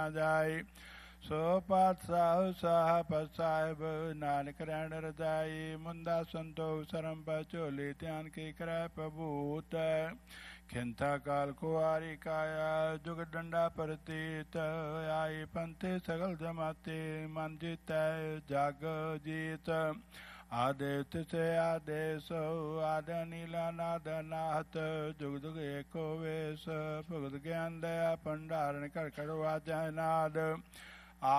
ਨਾ ਜਾਏ। ਸੋ ਪਾਤਸ਼ਾਹ ਸਾਹਿਬ ਸਾਹਿਬ ਨਾਨਕ ਰਹਿਣ ਰਜਾਈ। ਮੁੰਦਾ ਸੰਤੋਖ ਸਰਮ ਝੋਲੀ ਧਿਆਨ ਕੀ ਕਰੈ ਪ੍ਰਭੂਤ। ਖਿੰਤਾ ਕਾਲ ਕੁਆਰੀ ਕਾਇਆ ਜੁਗ ਡੰਡਾ ਪ੍ਰਤੀਤ। ਆਈ ਪੰਥੇ ਸਗਲ ਜਮਾਤੇ ਮਨ ਜੀਤੈ ਜਗ ਜੀਤ। ਆਦਿਤ ਸੇ ਆਦੇਸ਼ ਆਦ ਨੀਲਾ ਨਾਦ ਨਾਹਤ। ਜੁਗ ਜੁਗ ਏਕੋ ਵੇਸ਼ ਭਗਤ ਗਿਆਨ ਦਇਆ ਭੰਡਾਰਨ ਕਰ ਕਰ ਵਾਜੈ ਨਾਦ।